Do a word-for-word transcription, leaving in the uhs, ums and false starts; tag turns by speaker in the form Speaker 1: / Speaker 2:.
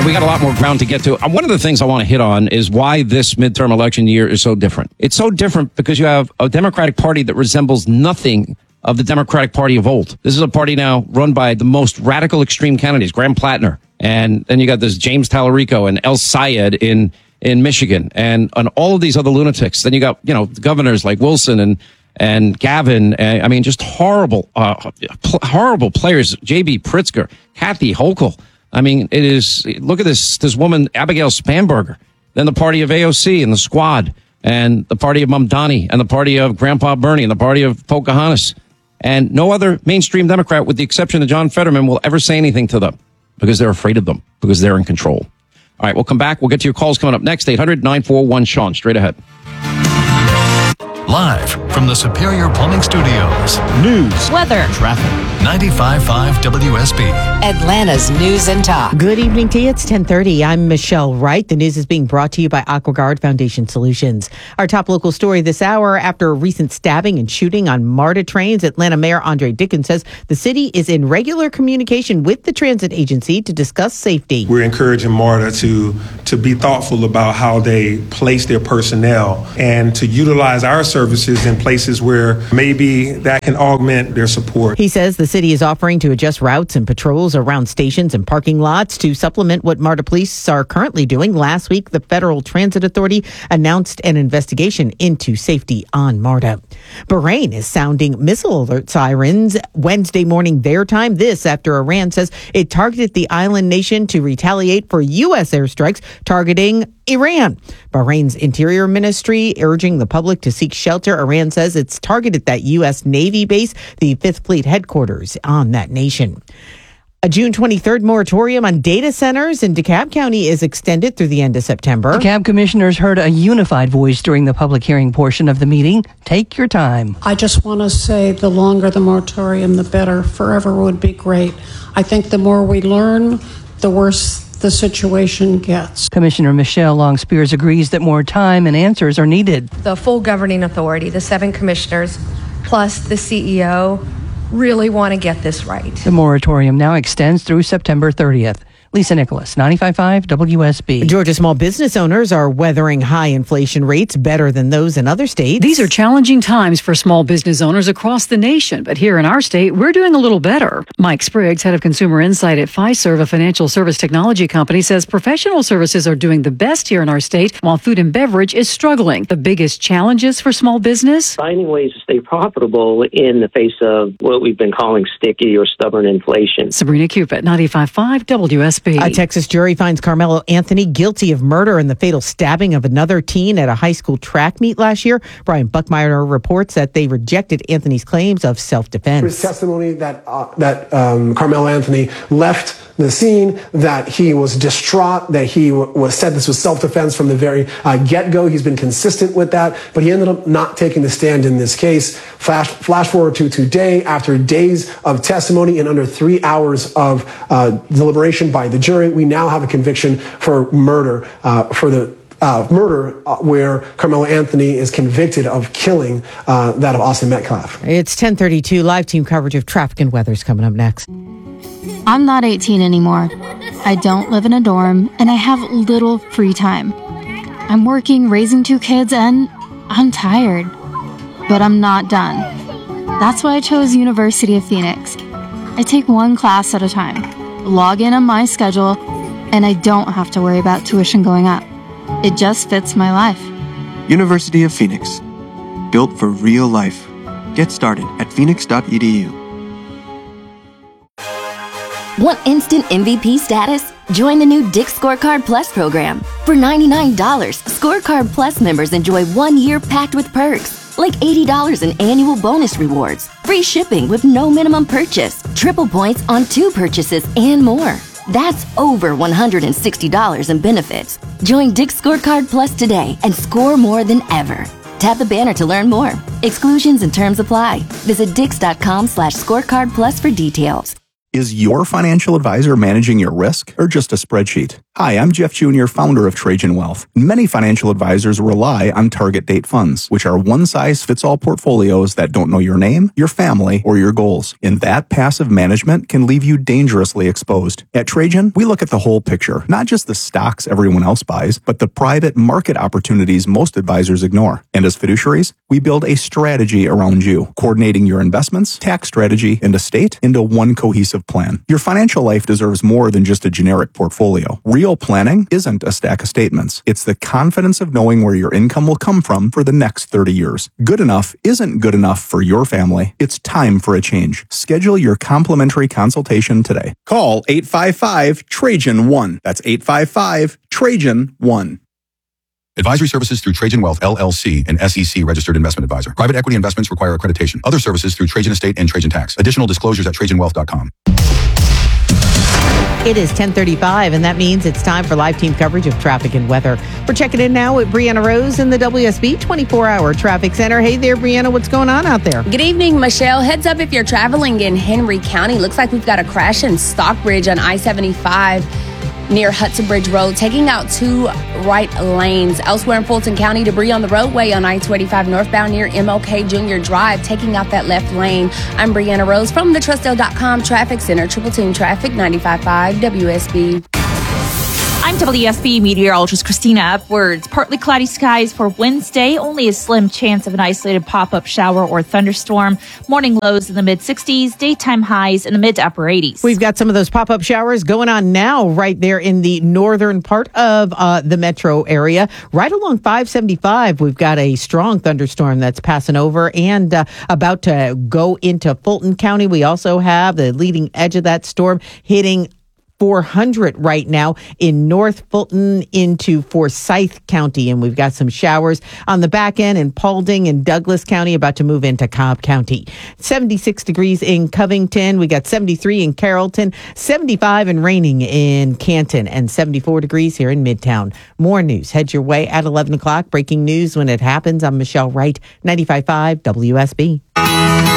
Speaker 1: we got a lot more ground to get to. Uh, One of the things I want to hit on is why this midterm election year is so different. It's so different because you have a Democratic Party that resembles nothing of the Democratic Party of old. This is a party now run by the most radical extreme candidates, Graham Plattner. And then you got this James Tallarico and El Sayed in, in Michigan and, and all of these other lunatics. Then you got, you know, governors like Wilson and, and Gavin. And, I mean, just horrible, uh, pl- horrible players. J B Pritzker, Kathy Hochul. I mean, it is, look at this, this woman, Abigail Spanberger. Then the party of A O C and the Squad and the party of Mamdani and the party of Grandpa Bernie and the party of Pocahontas. And no other mainstream Democrat, with the exception of John Fetterman, will ever say anything to them because they're afraid of them, because they're in control. All right, we'll come back. We'll get to your calls coming up next. eight hundred nine four one Sean. Straight ahead.
Speaker 2: Live from the Superior Plumbing Studios. News,
Speaker 3: weather,
Speaker 2: traffic. ninety-five point five W S B.
Speaker 3: Atlanta's News and Talk.
Speaker 4: Good evening to you. It's ten thirty. I'm Michelle Wright. The news is being brought to you by AquaGuard Foundation Solutions. Our top local story this hour: after a recent stabbing and shooting on MARTA trains, Atlanta Mayor Andre Dickens says the city is in regular communication with the transit agency to discuss safety.
Speaker 5: We're encouraging MARTA to, to be thoughtful about how they place their personnel and to utilize our services in places where maybe that can augment their support.
Speaker 4: He says the city is offering to adjust routes and patrols around stations and parking lots to supplement what MARTA police are currently doing. Last week, the Federal Transit Authority announced an investigation into safety on MARTA. Bahrain is sounding missile alert sirens Wednesday morning their time. This after Iran says it targeted the island nation to retaliate for U S airstrikes targeting Iran. Bahrain's Interior Ministry urging the public to seek shelter. Iran says it's targeted that U S Navy base, the Fifth Fleet headquarters on that nation. A June twenty-third moratorium on data centers in DeKalb County is extended through the end of September.
Speaker 6: DeKalb commissioners heard a unified voice during the public hearing portion of the meeting. Take your time.
Speaker 7: I just want to say the longer the moratorium, the better. Forever would be great. I think the more we learn, the worse the situation gets.
Speaker 6: Commissioner Michelle Long Spears agrees that more time and answers are needed.
Speaker 8: The full governing authority, the seven commissioners, plus the C E O, really want to get this right.
Speaker 6: The moratorium now extends through September thirtieth. Lisa Nicholas, ninety-five point five W S B.
Speaker 4: Georgia small business owners are weathering high inflation rates better than those in other states.
Speaker 9: These are challenging times for small business owners across the nation, but here in our state, we're doing a little better. Mike Spriggs, head of consumer insight at Fiserv, a financial service technology company, says professional services are doing the best here in our state, while food and beverage is struggling. The biggest challenges for small business?
Speaker 10: Finding ways to stay profitable in the face of what we've been calling sticky or stubborn inflation.
Speaker 9: Sabrina Cupid, ninety-five point five W S B.
Speaker 4: A Texas jury finds Carmelo Anthony guilty of murder in the fatal stabbing of another teen at a high school track meet last year. Brian Buckmeyer reports that they rejected Anthony's claims of self-defense.
Speaker 11: His testimony that uh, that um, Carmelo Anthony left the scene, that he was distraught, that he w- was said this was self-defense from the very uh, get-go. He's been consistent with that, but he ended up not taking the stand in this case. Flash, flash forward to today, after days of testimony and under three hours of uh, deliberation by the jury, we now have a conviction for murder, uh, for the Uh, murder uh, where Carmelo Anthony is convicted of killing uh, that of Austin Metcalf.
Speaker 4: It's ten thirty-two. Live team coverage of traffic and weather is coming up next.
Speaker 12: I'm not eighteen anymore. I don't live in a dorm, and I have little free time. I'm working, raising two kids, and I'm tired. But I'm not done. That's why I chose University of Phoenix. I take one class at a time, log in on my schedule, and I don't have to worry about tuition going up. It just fits my life.
Speaker 13: University of Phoenix. Built for real life. Get started at phoenix dot e d u.
Speaker 14: Want instant M V P status? Join the new Dick's Scorecard Plus program. For ninety-nine dollars, Scorecard Plus members enjoy one year packed with perks, like eighty dollars in annual bonus rewards, free shipping with no minimum purchase, triple points on two purchases, and more. That's over one hundred sixty dollars in benefits. Join Dick's Scorecard Plus today and score more than ever. Tap the banner to learn more. Exclusions and terms apply. Visit dix dot com slash scorecard plus for details.
Speaker 15: Is your financial advisor managing your risk or just a spreadsheet? Hi, I'm Jeff Junior, founder of Trajan Wealth. Many financial advisors rely on target date funds, which are one-size-fits-all portfolios that don't know your name, your family, or your goals. And that passive management can leave you dangerously exposed. At Trajan, we look at the whole picture, not just the stocks everyone else buys, but the private market opportunities most advisors ignore. And as fiduciaries, we build a strategy around you, coordinating your investments, tax strategy, and estate into one cohesive plan. Your financial life deserves more than just a generic portfolio. Real planning isn't a stack of statements. It's the confidence of knowing where your income will come from for the next thirty years. Good enough isn't good enough for your family. It's time for a change. Schedule your complimentary consultation today. Call eight five five Trajan one. That's eight five five Trajan one.
Speaker 16: Advisory services through Trajan Wealth, L L C, an S E C registered investment advisor. Private equity investments require accreditation. Other services through Trajan Estate and Trajan Tax. Additional disclosures at trajan wealth dot com.
Speaker 4: It is ten thirty-five, and that means it's time for live team coverage of traffic and weather. We're checking in now with Brianna Rose in the W S B twenty-four hour Traffic Center. Hey there, Brianna. What's going on out there?
Speaker 17: Good evening, Michelle. Heads up if you're traveling in Henry County. Looks like we've got a crash in Stockbridge on I seventy-five near Hudson Bridge Road, taking out two right lanes. Elsewhere in Fulton County, debris on the roadway on I two eighty-five northbound near M L K Junior Drive, taking out that left lane. I'm Brianna Rose from the Trustdale dot com Traffic Center. Triple Team Traffic, ninety-five point five W S B.
Speaker 18: I'm W S B meteorologist Christina Upwards. Partly cloudy skies for Wednesday. Only a slim chance of an isolated pop-up shower or thunderstorm. Morning lows in the mid-sixties. Daytime highs in the mid to upper eighties.
Speaker 4: We've got some of those pop-up showers going on now right there in the northern part of uh, the metro area. Right along five seventy-five, we've got a strong thunderstorm that's passing over and uh, about to go into Fulton County. We also have the leading edge of that storm hitting four hundred right now in North Fulton into Forsyth County. And we've got some showers on the back end in Paulding and Douglas County, about to move into Cobb County. seventy-six degrees in Covington. We got seventy-three in Carrollton, seventy-five and raining in Canton, and seventy-four degrees here in Midtown. More news heads your way at eleven o'clock. Breaking news when it happens. I'm Michelle Wright, ninety-five point five W S B.